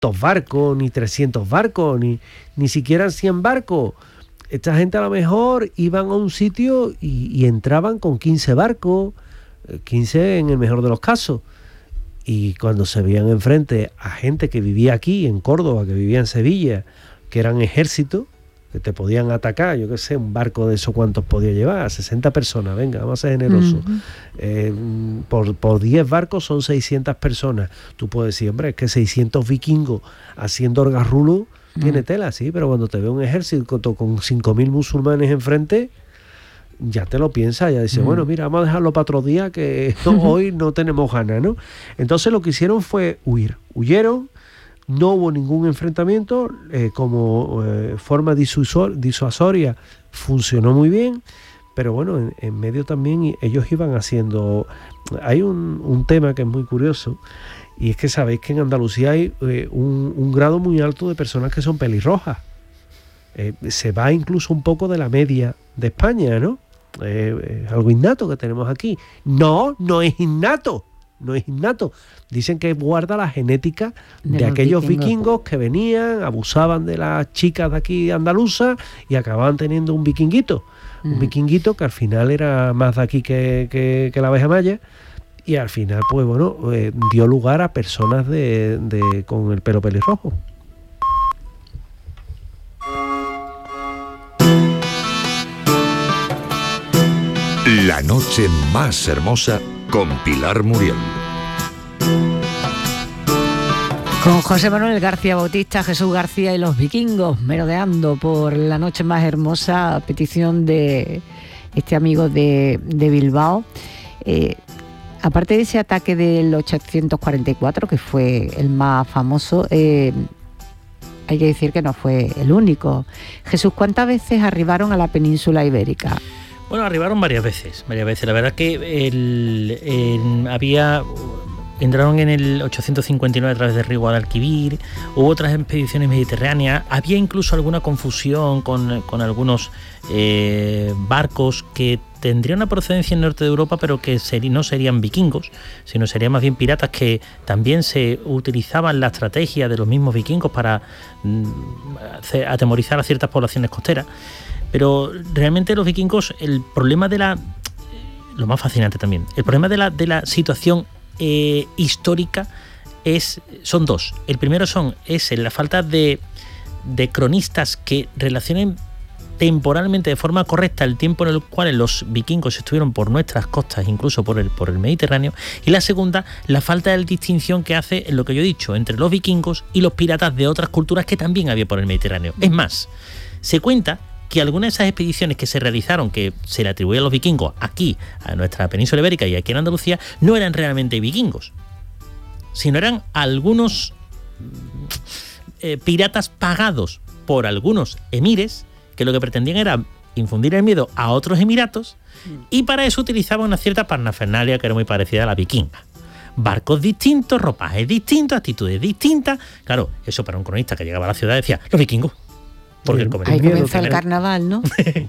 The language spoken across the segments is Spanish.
2 barcos, ni 300 barcos, ni siquiera 100 barcos. Esta gente a lo mejor iban a un sitio y entraban con 15 barcos, 15 en el mejor de los casos. Y cuando se veían enfrente a gente que vivía aquí, en Córdoba, que vivía en Sevilla, que eran ejércitos, que te podían atacar, yo qué sé, un barco de eso, ¿cuántos podía llevar? 60 personas, venga, vamos a ser generosos. Por 10 barcos son 600 personas. Tú puedes decir, hombre, es que 600 vikingos haciendo orgarrulo tiene tela, sí, pero cuando te ve un ejército con 5.000 musulmanes enfrente, ya te lo piensas, ya dices, bueno, mira, vamos a dejarlo para otro día, que hoy no tenemos ganas, ¿no? Entonces lo que hicieron fue huyeron, no hubo ningún enfrentamiento, como forma disuasoria funcionó muy bien, pero bueno, en medio también ellos iban haciendo... Hay un tema que es muy curioso, y es que sabéis que en Andalucía hay un grado muy alto de personas que son pelirrojas. Se va incluso un poco de la media de España, ¿no? Algo innato que tenemos aquí. No es innato. No es innato. Dicen que guarda la genética de aquellos vikingos que venían, abusaban de las chicas de aquí andaluzas y acababan teniendo un vikinguito. Un vikinguito que al final era más de aquí que la abeja maya. Y al final, pues bueno, dio lugar a personas con el pelo pelirrojo. La noche más hermosa con Pilar Muriel. Con José Manuel García Bautista, Jesús García y los vikingos merodeando por la noche más hermosa, a petición de este amigo de Bilbao. Aparte de ese ataque del 844, que fue el más famoso, hay que decir que no fue el único. Jesús, ¿cuántas veces arribaron a la península ibérica? Bueno, arribaron varias veces. La verdad que entraron en el 859 a través del río Guadalquivir, hubo otras expediciones mediterráneas, había incluso alguna confusión con algunos barcos que tendrían una procedencia en el norte de Europa, pero que no serían vikingos, sino serían más bien piratas, que también se utilizaban la estrategia de los mismos vikingos para atemorizar a ciertas poblaciones costeras. Pero realmente los vikingos, el problema lo más fascinante también, el problema de la situación histórica son dos. El primero es la falta de cronistas que relacionen temporalmente de forma correcta el tiempo en el cual los vikingos estuvieron por nuestras costas, incluso por el Mediterráneo. Y la segunda, la falta de distinción que hace, en lo que yo he dicho, entre los vikingos y los piratas de otras culturas que también había por el Mediterráneo. Es más, se cuenta que algunas de esas expediciones que se realizaron, que se le atribuían a los vikingos aquí, a nuestra península ibérica y aquí en Andalucía, no eran realmente vikingos, sino eran algunos piratas pagados por algunos emires que lo que pretendían era infundir el miedo a otros emiratos, y para eso utilizaban una cierta parafernalia que era muy parecida a la vikinga. Barcos distintos, ropajes distintos, actitudes distintas. Claro, eso para un cronista que llegaba a la ciudad decía, los vikingos. Porque ahí comienza el carnaval, ¿no?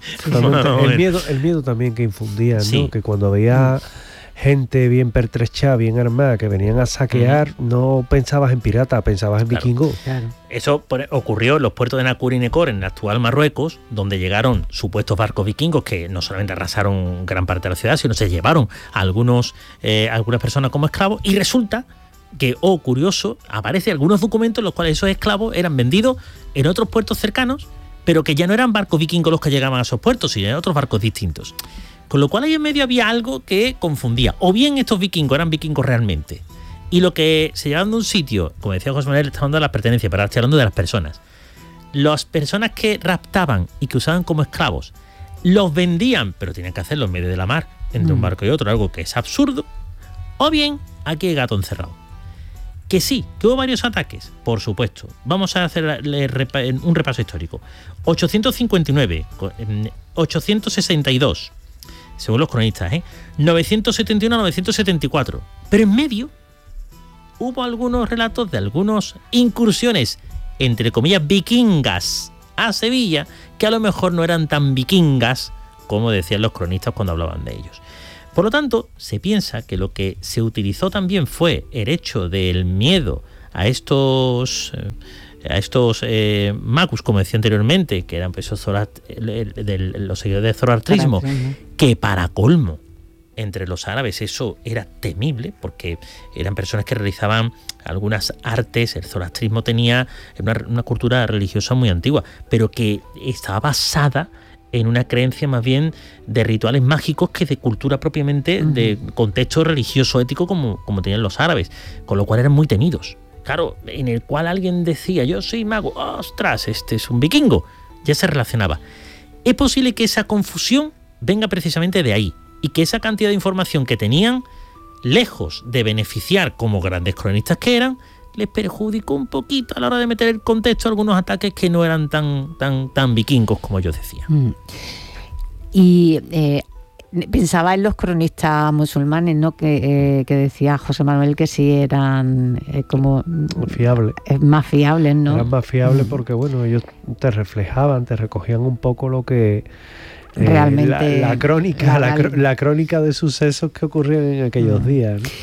El miedo también que infundían, sí, ¿no? Que cuando veía gente bien pertrechada, bien armada, que venían a saquear, no pensabas en pirata, pensabas en vikingo. Claro. Eso ocurrió en los puertos de Nacur y Necor, en el actual Marruecos, donde llegaron supuestos barcos vikingos que no solamente arrasaron gran parte de la ciudad, sino se llevaron a algunas personas como esclavos, y resulta que, curioso, aparecen algunos documentos en los cuales esos esclavos eran vendidos en otros puertos cercanos, pero que ya no eran barcos vikingos los que llegaban a esos puertos, sino eran otros barcos distintos. Con lo cual ahí en medio había algo que confundía. O bien estos vikingos eran vikingos realmente, y lo que se llevaban de un sitio, como decía José Manuel, está hablando de las pertenencias, pero ahora estoy hablando de las personas. Las personas que raptaban y que usaban como esclavos, los vendían, pero tenían que hacerlo en medio de la mar, entre un barco y otro, algo que es absurdo. O bien, aquí hay gato encerrado. Que sí, que hubo varios ataques, por supuesto. Vamos a hacer un repaso histórico. 859, 862, según los cronistas, 971 a 974. Pero en medio hubo algunos relatos de algunas incursiones, entre comillas, vikingas a Sevilla, que a lo mejor no eran tan vikingas como decían los cronistas cuando hablaban de ellos. Por lo tanto, se piensa que lo que se utilizó también fue el hecho del miedo magus, como decía anteriormente, que eran pues, los seguidores del zoroastrismo, que para colmo, entre los árabes eso era temible, porque eran personas que realizaban algunas artes. El zoroastrismo tenía una cultura religiosa muy antigua, pero que estaba basada en una creencia más bien de rituales mágicos que de cultura propiamente, de contexto religioso ético como tenían los árabes, con lo cual eran muy temidos. Claro, en el cual alguien decía, yo soy mago, ostras, este es un vikingo, ya se relacionaba. Es posible que esa confusión venga precisamente de ahí, y que esa cantidad de información que tenían, lejos de beneficiar como grandes cronistas que eran, les perjudicó un poquito a la hora de meter el contexto a algunos ataques que no eran tan vikingos como yo decía. Y pensaba en los cronistas musulmanes, ¿no? Que decía José Manuel que sí eran como fiables, más fiables, ¿no? Eran más fiables porque bueno, ellos te reflejaban, te recogían un poco lo que realmente la crónica de sucesos que ocurrían en aquellos días, ¿no?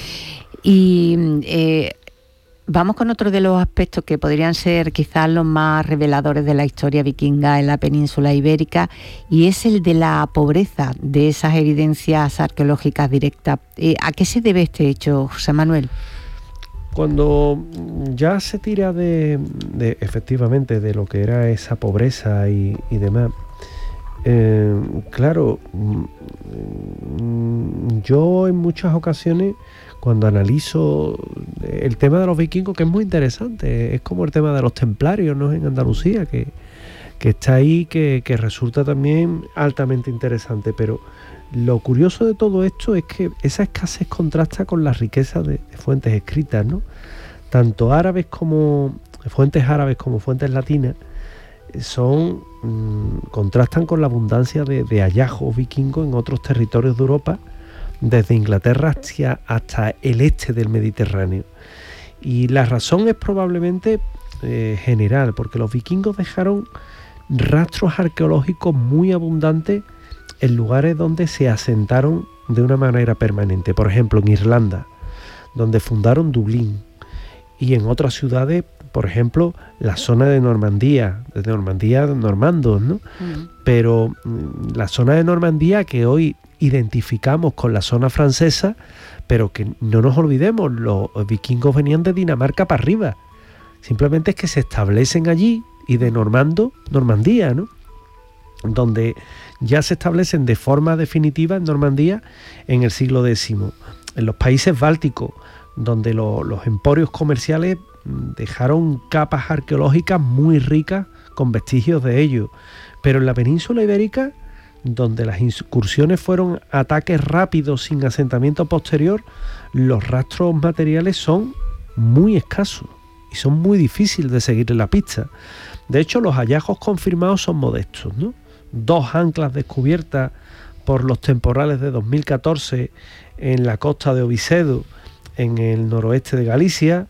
Y vamos con otro de los aspectos que podrían ser quizás los más reveladores de la historia vikinga en la península ibérica, y es el de la pobreza de esas evidencias arqueológicas directas. ¿A qué se debe este hecho, José Manuel? Cuando ya se tira de efectivamente de lo que era esa pobreza y demás, claro, yo en muchas ocasiones cuando analizo el tema de los vikingos, que es muy interesante, es como el tema de los templarios, ¿no? En Andalucía, que está ahí, que resulta también altamente interesante, pero lo curioso de todo esto es que esa escasez contrasta con la riqueza de fuentes escritas, ¿no? Tanto árabes como fuentes latinas contrastan con la abundancia de hallazgos vikingos en otros territorios de Europa, desde Inglaterra hasta el este del Mediterráneo. Y la razón es probablemente general, porque los vikingos dejaron rastros arqueológicos muy abundantes en lugares donde se asentaron de una manera permanente. Por ejemplo, en Irlanda, donde fundaron Dublín, y en otras ciudades, por ejemplo, la zona de Normandía, normandos, ¿no? Pero la zona de Normandía que hoy identificamos con la zona francesa, pero que no nos olvidemos, los vikingos venían de Dinamarca para arriba. Simplemente es que se establecen allí, y de Normandía, ¿no? Donde ya se establecen de forma definitiva en Normandía en el siglo X. En los países bálticos, donde los emporios comerciales dejaron capas arqueológicas muy ricas con vestigios de ello. Pero en la península ibérica, donde las incursiones fueron ataques rápidos sin asentamiento posterior, los rastros materiales son muy escasos y son muy difíciles de seguir la pista. De hecho, los hallazgos confirmados son modestos, ¿no? 2 anclas descubiertas por los temporales de 2014 en la costa de Ovisedo, en el noroeste de Galicia,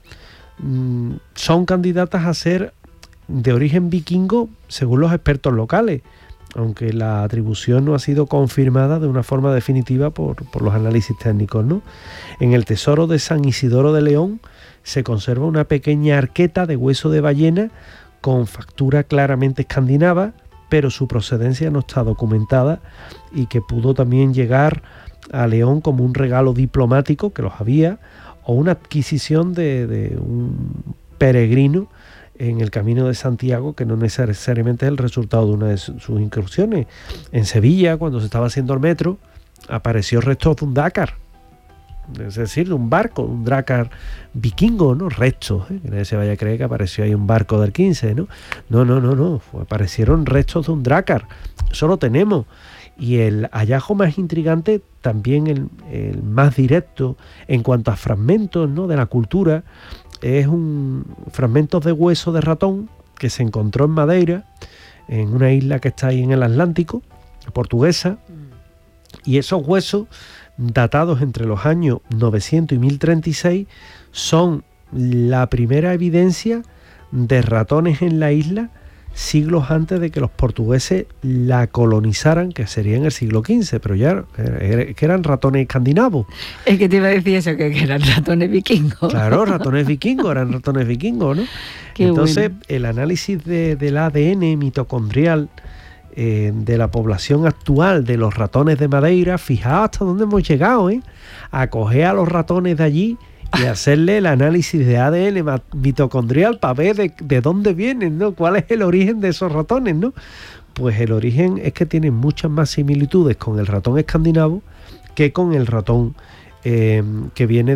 son candidatas a ser de origen vikingo según los expertos locales, aunque la atribución no ha sido confirmada de una forma definitiva por los análisis técnicos, ¿no? En el tesoro de San Isidoro de León se conserva una pequeña arqueta de hueso de ballena con factura claramente escandinava, pero su procedencia no está documentada, y que pudo también llegar a León como un regalo diplomático, que los había, o una adquisición de un peregrino en el Camino de Santiago, que no necesariamente es el resultado de una de sus incursiones. En Sevilla, cuando se estaba haciendo el metro, apareció restos de un dácar, es decir, de un barco, un drácar vikingo, ¿no? Restos, que nadie se vaya a creer que apareció ahí un barco del 15, ¿no? No, aparecieron restos de un drácar, eso lo tenemos. Y el hallazgo más intrigante, también el más directo en cuanto a fragmentos, ¿no?, de la cultura, es un fragmento de hueso de ratón que se encontró en Madeira, en una isla que está ahí en el Atlántico, portuguesa, y esos huesos, datados entre los años 900 y 1036, son la primera evidencia de ratones en la isla siglos antes de que los portugueses la colonizaran, que sería en el siglo XV, pero ya que eran ratones escandinavos. Es que te iba a decir eso, que eran ratones vikingos. Claro, ratones vikingos, ¿no? Qué Entonces, bueno. el análisis del ADN mitocondrial de la población actual de los ratones de Madeira, fijaos hasta dónde hemos llegado, a coger a los ratones de allí y hacerle el análisis de ADN mitocondrial para ver de dónde vienen, ¿no? ¿Cuál es el origen de esos ratones, ¿no? Pues el origen es que tienen muchas más similitudes con el ratón escandinavo que con el ratón que viene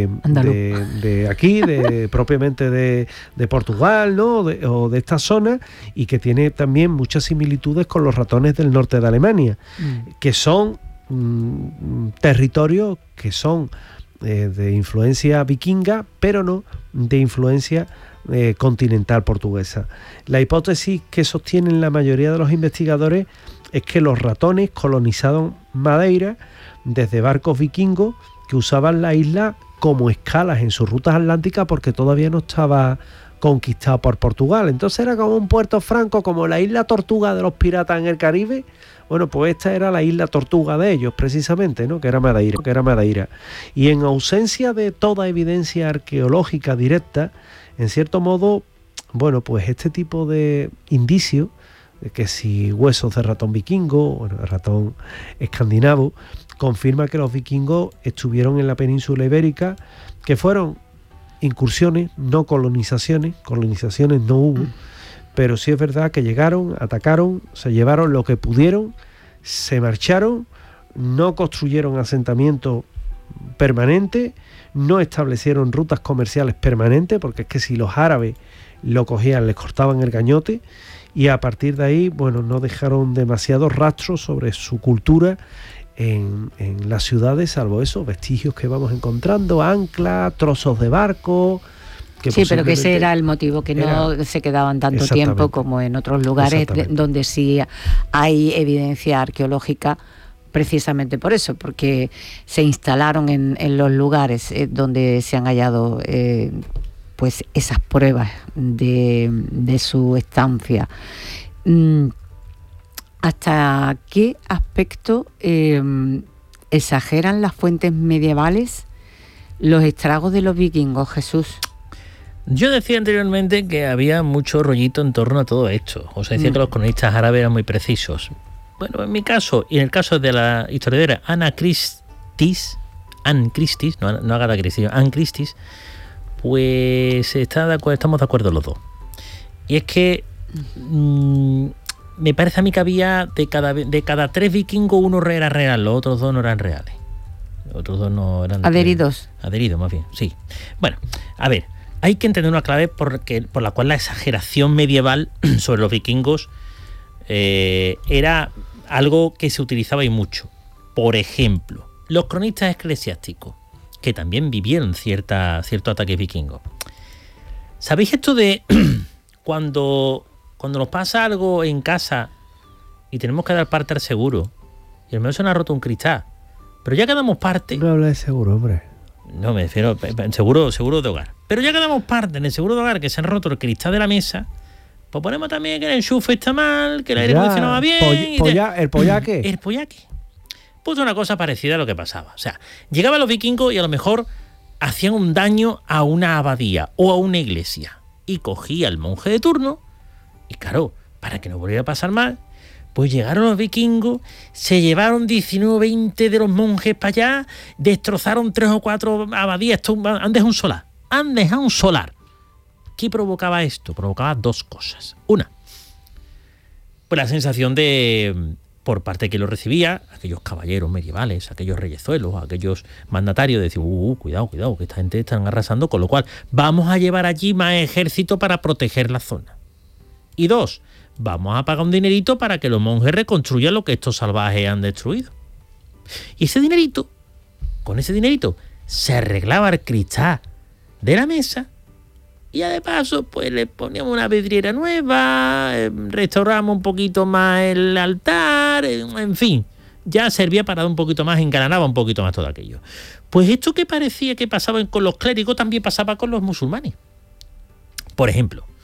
de aquí, propiamente de Portugal, ¿no? O de esta zona, y que tiene también muchas similitudes con los ratones del norte de Alemania, que son territorios que son de influencia vikinga, pero no de influencia continental portuguesa. La hipótesis que sostienen la mayoría de los investigadores es que los ratones colonizaron Madeira desde barcos vikingos que usaban la isla como escalas en sus rutas atlánticas porque todavía no estaba conquistado por Portugal. Entonces era como un puerto franco, como la isla Tortuga de los piratas en el Caribe. Bueno, pues esta era la isla Tortuga de ellos, precisamente, ¿no? Que era Madeira. Y en ausencia de toda evidencia arqueológica directa, en cierto modo, bueno, pues este tipo de indicios, que si huesos de ratón vikingo, bueno, ratón escandinavo, confirma que los vikingos estuvieron en la península ibérica, que fueron incursiones, no colonizaciones no hubo, pero sí es verdad que llegaron, atacaron, se llevaron lo que pudieron, se marcharon, no construyeron asentamientos permanentes, no establecieron rutas comerciales permanentes, porque es que si los árabes lo cogían, les cortaban el gañote, y a partir de ahí, bueno, no dejaron demasiados rastros sobre su cultura en las ciudades, salvo esos vestigios que vamos encontrando, anclas, trozos de barco. Sí, pero que ese era el motivo, que no se quedaban tanto tiempo como en otros lugares donde sí hay evidencia arqueológica, precisamente por eso, porque se instalaron en los lugares donde se han hallado pues esas pruebas de su estancia. ¿Hasta qué aspecto exageran las fuentes medievales los estragos de los vikingos, Jesús? Yo decía anteriormente que había mucho rollito en torno a todo esto. O sea, decía que los cronistas árabes eran muy precisos. Bueno, en mi caso, y en el caso de la historiadora Anne Christie, no Agatha Christie, Anne Christie, pues estamos de acuerdo los dos. Y es que me parece a mí que había de cada 3 vikingos, uno era real, los otros 2 no eran reales. Los otros 2 no eran adheridos. Adheridos, más bien, sí. Bueno, a ver, hay que entender una clave por la cual la exageración medieval sobre los vikingos era algo que se utilizaba y mucho. Por ejemplo, los cronistas eclesiásticos, que también vivieron cierto ataque vikingo. ¿Sabéis esto de cuando nos pasa algo en casa y tenemos que dar parte al seguro y al menos se nos ha roto un cristal, pero ya que damos parte... No habla de seguro, hombre. No, me refiero en seguro de hogar. Pero ya que damos parte en el seguro de hogar, que se han roto el cristal de la mesa, pues ponemos también que el enchufe está mal, que el aire acondicionado va bien... ¿El pollaque? El pollaque. Pues una cosa parecida a lo que pasaba. O sea, llegaban los vikingos y a lo mejor hacían un daño a una abadía o a una iglesia. Y cogía al monje de turno, y claro, para que no volviera a pasar mal, pues llegaron los vikingos, se llevaron 19 o 20 de los monjes para allá, destrozaron 3 o 4 abadías, han dejado un solar. ¿Qué provocaba esto? Provocaba 2 cosas. Una, pues la sensación de... por parte de quien lo recibía, aquellos caballeros medievales, aquellos reyezuelos, aquellos mandatarios, de decir, cuidado, que esta gente están arrasando, con lo cual vamos a llevar allí más ejército para proteger la zona. Y 2, vamos a pagar un dinerito para que los monjes reconstruyan lo que estos salvajes han destruido. Y con ese dinerito, se arreglaba el cristal de la mesa y ya de paso, pues le poníamos una vidriera nueva, restauramos un poquito más el altar, en fin, ya servía para dar un poquito más, engalanaba un poquito más todo aquello. Pues esto que parecía que pasaba con los clérigos también pasaba con los musulmanes. Por ejemplo,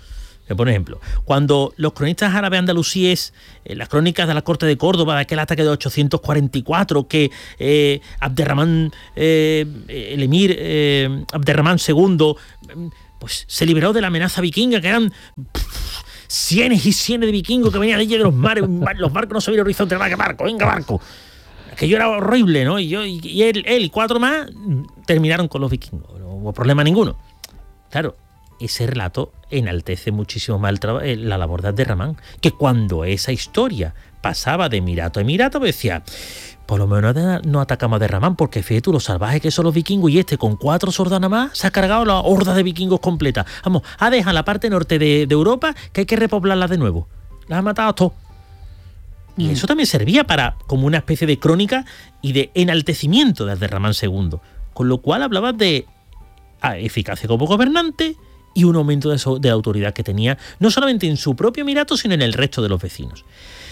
Por ejemplo, cuando los cronistas árabes andalusíes, las crónicas de la corte de Córdoba, de aquel ataque de 844, que Abderramán, el emir Abderramán II, pues se liberó de la amenaza vikinga, que eran cienes y cienes de vikingos que venían de allí de los mares, los barcos no se veían horizonte, venga barco. Aquello era horrible, ¿no? Y él y 4 más terminaron con los vikingos, no hubo problema ninguno. Claro, ese relato enaltece muchísimo más la labor de Abderramán, que cuando esa historia pasaba de emirato a emirato, pues decía, por lo menos no atacamos a Abderramán, porque fíjate tú, los salvajes que son los vikingos, y con 4 sordanas más se ha cargado la horda de vikingos completa. Vamos, ha dejado la parte norte de Europa, que hay que repoblarla de nuevo. Las ha matado a todos. Y eso también servía como una especie de crónica y de enaltecimiento de Abderramán II. Con lo cual hablaba de eficacia como gobernante y un aumento de autoridad que tenía, no solamente en su propio emirato, sino en el resto de los vecinos.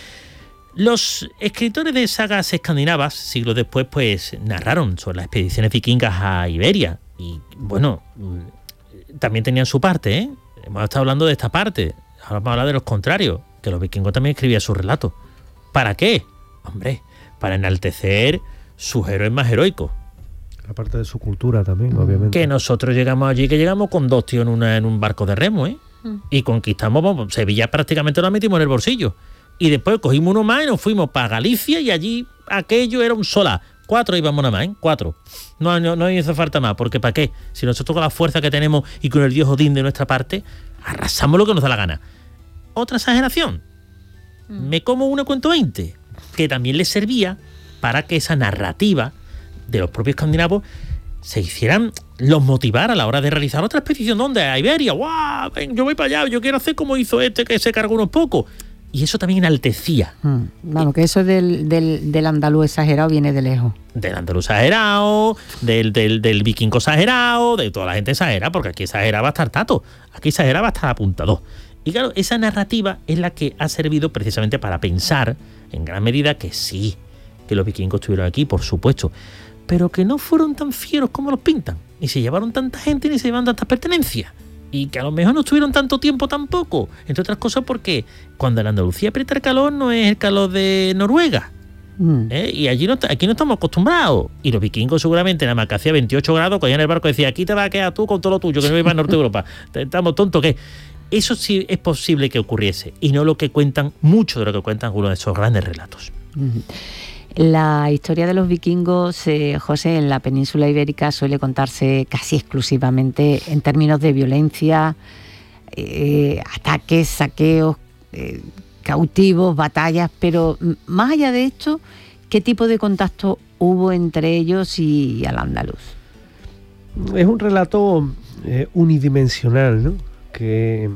Los escritores de sagas escandinavas, siglos después, pues narraron sobre las expediciones vikingas a Iberia. Y bueno, también tenían su parte, ¿eh? Hemos estado hablando de esta parte. Ahora vamos a hablar de los contrarios, que los vikingos también escribían sus relatos. ¿Para qué? Hombre, para enaltecer sus héroes más heroicos. Aparte de su cultura también, obviamente. Que nosotros llegamos allí, que llegamos con 2 tíos en un barco de remo, ¿eh? Y conquistamos, vamos, Sevilla prácticamente la metimos en el bolsillo. Y después cogimos uno más y nos fuimos para Galicia, y allí aquello era un solar. 4 íbamos nada más, ¿eh? 4. No hizo falta más, porque ¿para qué? Si nosotros con la fuerza que tenemos y con el dios Odín de nuestra parte, arrasamos lo que nos da la gana. Otra exageración. Me como una cuento 20, que también les servía para que esa narrativa de los propios escandinavos los motivara a la hora de realizar otra expedición. ¿Dónde? A Iberia. ¡Guau! Ven, yo voy para allá, yo quiero hacer como hizo que se cargó unos pocos. Y eso también enaltecía. Vamos, que eso del andaluz exagerado viene de lejos. Del andaluz exagerado, del vikingo exagerado, de toda la gente exagera, porque aquí exageraba hasta el tato, aquí exageraba hasta el apuntador. Y claro, esa narrativa es la que ha servido precisamente para pensar, en gran medida, que sí, que los vikingos estuvieron aquí, por supuesto, pero que no fueron tan fieros como los pintan, ni se llevaron tanta gente, ni se llevaron tantas pertenencias, y que a lo mejor no estuvieron tanto tiempo tampoco, entre otras cosas porque cuando en Andalucía aprieta el calor no es el calor de Noruega, y aquí no estamos acostumbrados, y los vikingos seguramente nada más que hacía 28 grados, cogían el barco y decían, aquí te vas a quedar tú con todo lo tuyo, que no ibas a Norte de Europa, estamos tontos, ¿qué? Eso sí es posible que ocurriese, y no lo que cuentan, mucho de lo que cuentan algunos de esos grandes relatos. La historia de los vikingos, José, en la península ibérica suele contarse casi exclusivamente en términos de violencia, ataques, saqueos, cautivos, batallas, pero más allá de esto, ¿qué tipo de contacto hubo entre ellos y al andaluz? Es un relato unidimensional, ¿no? Que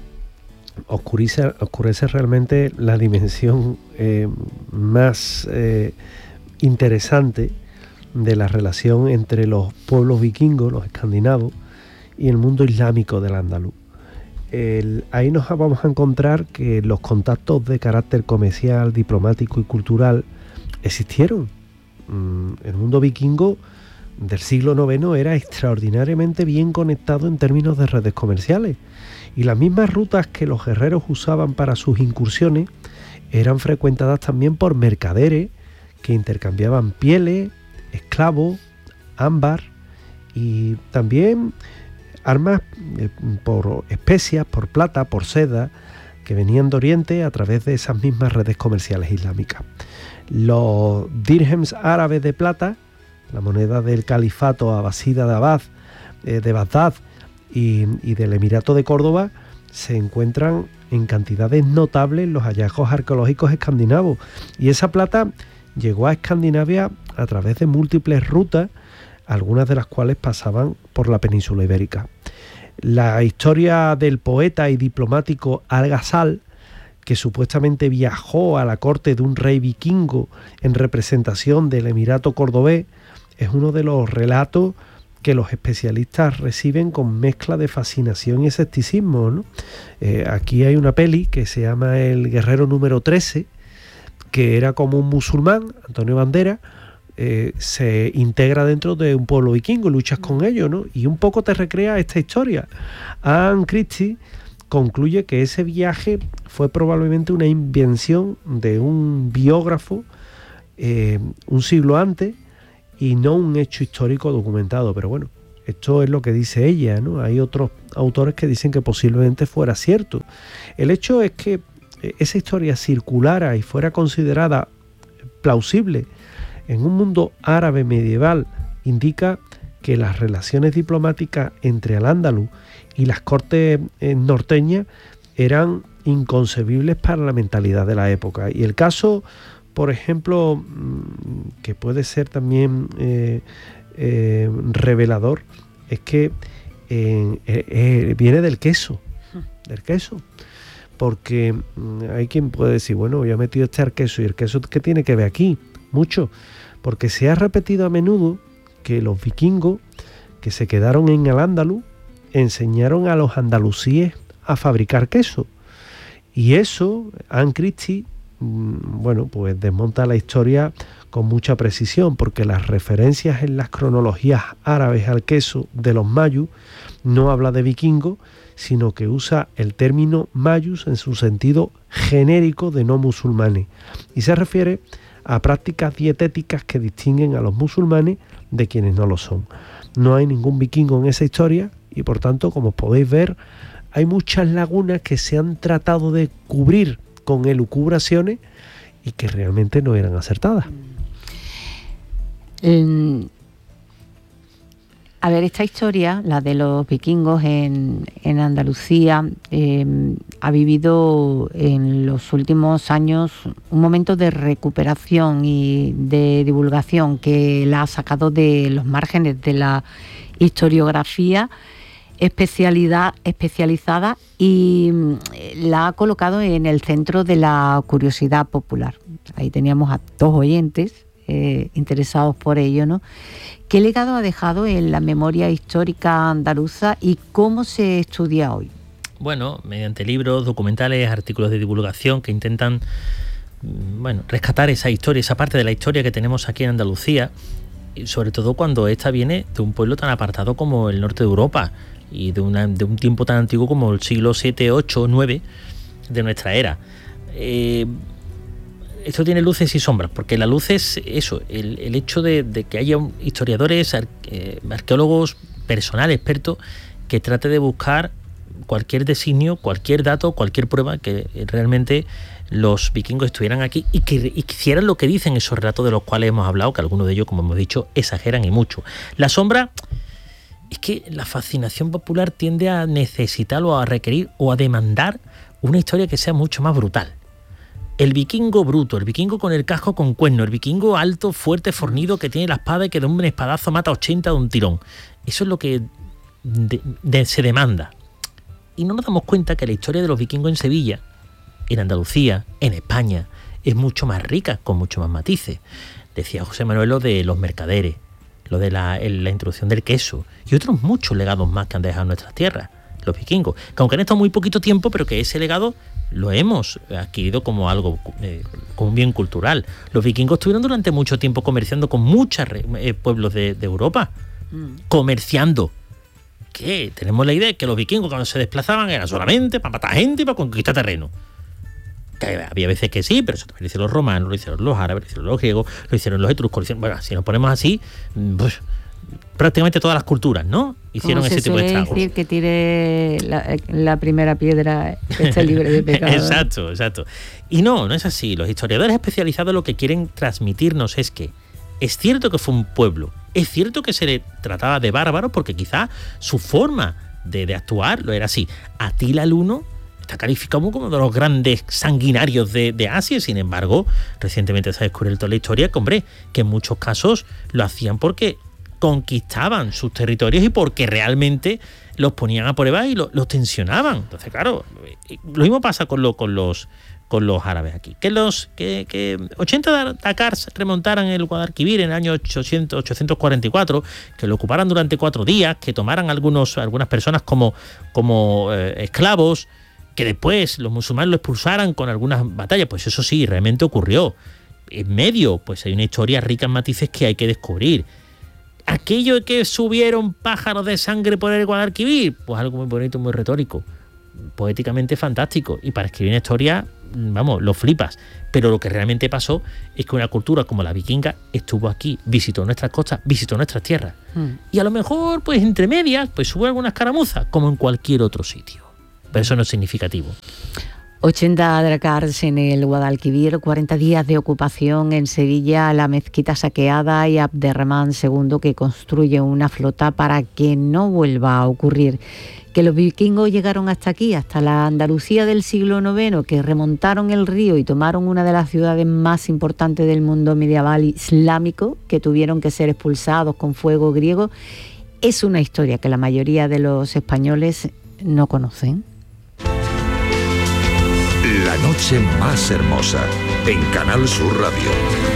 oscurece realmente la dimensión más interesante de la relación entre los pueblos vikingos, los escandinavos, y el mundo islámico del andaluz. Ahí nos vamos a encontrar que los contactos de carácter comercial, diplomático y cultural existieron. El mundo vikingo del siglo IX era extraordinariamente bien conectado en términos de redes comerciales, y las mismas rutas que los guerreros usaban para sus incursiones eran frecuentadas también por mercaderes que intercambiaban pieles, esclavos, ámbar y también armas por especias, por plata, por seda, que venían de Oriente a través de esas mismas redes comerciales islámicas. Los dirhems árabes de plata, la moneda del califato abasida de Bagdad y del Emirato de Córdoba, se encuentran en cantidades notables en los hallazgos arqueológicos escandinavos, y esa plata llegó a Escandinavia a través de múltiples rutas, algunas de las cuales pasaban por la península ibérica. La historia del poeta y diplomático Al-Ghazal, que supuestamente viajó a la corte de un rey vikingo en representación del Emirato cordobés, es uno de los relatos que los especialistas reciben con mezcla de fascinación y escepticismo, ¿no? Aquí hay una peli que se llama El guerrero número 13, que era como un musulmán, Antonio Banderas, se integra dentro de un pueblo vikingo, luchas con ellos, ¿no? Y un poco te recrea esta historia. Anne Christie, concluye que ese viaje fue probablemente una invención de un biógrafo un siglo antes y no un hecho histórico documentado. Pero bueno, esto es lo que dice ella, ¿no? Hay otros autores que dicen que posiblemente fuera cierto. El hecho es que esa historia circulara y fuera considerada plausible en un mundo árabe medieval indica que las relaciones diplomáticas entre Al-Ándalus y las cortes norteñas eran inconcebibles para la mentalidad de la época. Y el caso, por ejemplo, que puede ser también revelador, es que viene del queso, porque hay quien puede decir, bueno, yo he metido este al queso, y el queso, ¿qué tiene que ver aquí? Mucho, porque se ha repetido a menudo que los vikingos que se quedaron en Al-Ándalus enseñaron a los andalusíes a fabricar queso, y eso Anne Christie pues desmonta la historia con mucha precisión, porque las referencias en las cronologías árabes al queso de los mayus no habla de vikingos, sino que usa el término mayus en su sentido genérico de no musulmanes, y se refiere a prácticas dietéticas que distinguen a los musulmanes de quienes no lo son. No hay ningún vikingo en esa historia y, por tanto, como podéis ver, hay muchas lagunas que se han tratado de cubrir con elucubraciones y que realmente no eran acertadas. A ver, esta historia, la de los vikingos en Andalucía, ha vivido en los últimos años un momento de recuperación y de divulgación que la ha sacado de los márgenes de la historiografía especializada y la ha colocado en el centro de la curiosidad popular. Ahí teníamos a dos oyentes interesados por ello, ¿no? ¿Qué legado ha dejado en la memoria histórica andaluza y cómo se estudia hoy? Bueno, mediante libros, documentales, artículos de divulgación que intentan, rescatar esa historia, esa parte de la historia que tenemos aquí en Andalucía, y sobre todo cuando esta viene de un pueblo tan apartado como el norte de Europa y de un tiempo tan antiguo como el siglo 7, 8, 9 de nuestra era. Esto tiene luces y sombras, porque la luz es eso, el hecho de que haya historiadores, arqueólogos, personal experto, que trate de buscar cualquier designio, cualquier dato, cualquier prueba que realmente los vikingos estuvieran aquí y que hicieran lo que dicen esos relatos de los cuales hemos hablado, que algunos de ellos, como hemos dicho, exageran y mucho. La sombra es que la fascinación popular tiende a necesitar o a requerir o a demandar una historia que sea mucho más brutal. El vikingo bruto, el vikingo con el casco con cuerno, el vikingo alto, fuerte, fornido, que tiene la espada y que de un espadazo mata 80 de un tirón. Eso es lo que se demanda. Y no nos damos cuenta que la historia de los vikingos en Sevilla, en Andalucía, en España, es mucho más rica, con mucho más matices. Decía José Manuel lo de los mercaderes, lo de la introducción del queso y otros muchos legados más que han dejado en nuestras tierras, los vikingos, que aunque han estado muy poquito tiempo, pero que ese legado lo hemos adquirido como algo, como un bien cultural. Los vikingos estuvieron durante mucho tiempo comerciando con muchos pueblos de Europa, comerciando. Que tenemos la idea de que los vikingos cuando se desplazaban era solamente para matar gente y para conquistar terreno. Que había veces que sí, pero eso también lo hicieron los romanos, lo hicieron los árabes, lo hicieron los griegos, lo hicieron los etruscos. Bueno, si nos ponemos así, pues, prácticamente todas las culturas, ¿no? Hicieron ese tipo de estragos. Decir que tire la primera piedra que esté libre de pecado. Exacto. Y no es así. Los historiadores especializados lo que quieren transmitirnos es que es cierto que fue un pueblo, es cierto que se le trataba de bárbaro porque quizá su forma de actuar lo era así. Atila el Huno está calificado como uno de los grandes sanguinarios de Asia. Sin embargo, recientemente se ha descubierto en la historia que, hombre, que en muchos casos lo hacían porque conquistaban sus territorios y porque realmente los ponían a prueba y los tensionaban. Entonces, claro, lo mismo pasa con los árabes aquí. Que 80 Dakars remontaran el Guadalquivir en el año 844, que lo ocuparan durante 4 días, que tomaran algunas personas como esclavos, que después los musulmanes lo expulsaran con algunas batallas, pues eso sí, realmente ocurrió. En medio, pues hay una historia rica en matices que hay que descubrir. Aquello de que subieron pájaros de sangre por el Guadalquivir, pues algo muy bonito, muy retórico. poéticamente fantástico, y para escribir una historia, vamos, lo flipas. Pero lo que realmente pasó es que una cultura como la vikinga estuvo aquí, visitó nuestras costas, visitó nuestras tierras. Y a lo mejor, pues entre medias, pues hubo algunas escaramuzas, como en cualquier otro sitio. Pero eso no es significativo. 80 dracars en el Guadalquivir, 40 días de ocupación en Sevilla, la mezquita saqueada y Abderramán II que construye una flota para que no vuelva a ocurrir. Que los vikingos llegaron hasta aquí, hasta la Andalucía del siglo IX, que remontaron el río y tomaron una de las ciudades más importantes del mundo medieval islámico, que tuvieron que ser expulsados con fuego griego, es una historia que la mayoría de los españoles no conocen. La noche más hermosa en Canal Sur Radio.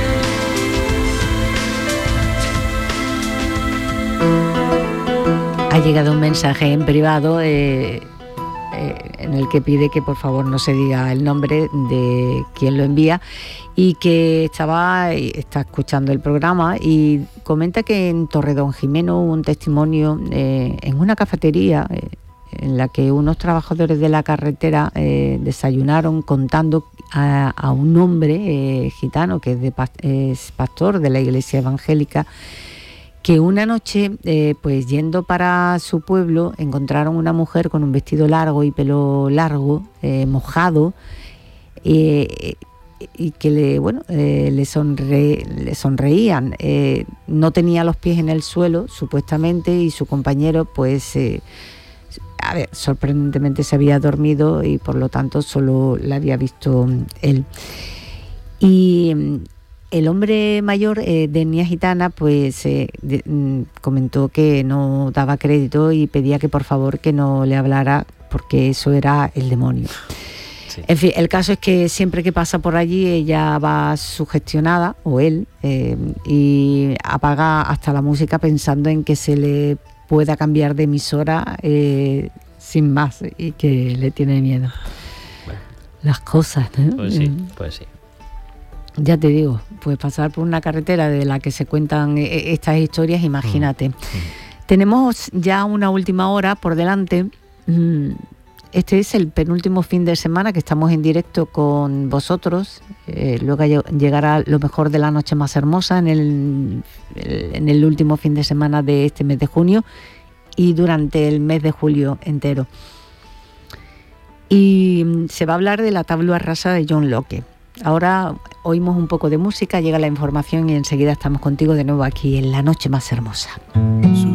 Ha llegado un mensaje en privado en el que pide que por favor no se diga el nombre de quien lo envía y que está escuchando el programa y comenta que en Torredonjimeno hubo un testimonio en una cafetería en la que unos trabajadores de la carretera desayunaron contando a un hombre gitano que es pastor de la iglesia evangélica, que una noche, pues yendo para su pueblo, encontraron una mujer con un vestido largo y pelo largo, mojado, y que le sonreían. No tenía los pies en el suelo, supuestamente, y su compañero, pues, sorprendentemente se había dormido y por lo tanto solo la había visto él. Y el hombre mayor de etnia gitana pues comentó que no daba crédito y pedía que por favor que no le hablara porque eso era el demonio. Sí. En fin, el caso es que siempre que pasa por allí ella va sugestionada, o él, y apaga hasta la música pensando en que se le pueda cambiar de emisora sin más y que le tiene miedo. Bueno. Las cosas, ¿no? Pues sí, pues sí. Ya te digo, pues pasar por una carretera de la que se cuentan estas historias, imagínate. Tenemos ya una última hora por delante. Este es el penúltimo fin de semana que estamos en directo con vosotros. Luego llegará lo mejor de la noche más hermosa en el último fin de semana de este mes de junio y durante el mes de julio entero. Y se va a hablar de la tabla rasa de John Locke. Ahora oímos un poco de música, llega la información y enseguida estamos contigo de nuevo aquí en La Noche Más Hermosa.